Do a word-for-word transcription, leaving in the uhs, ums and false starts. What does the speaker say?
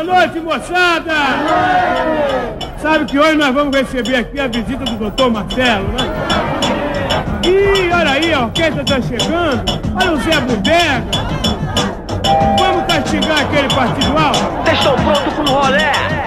noite, moçada! Sabe que hoje nós vamos receber aqui a visita do doutor Marcelo, né? Ih, olha aí, a orquestra tá chegando. Olha o Zé Bodega. Vamos castigar aquele partido alto? Vocês estão prontos pro rolê?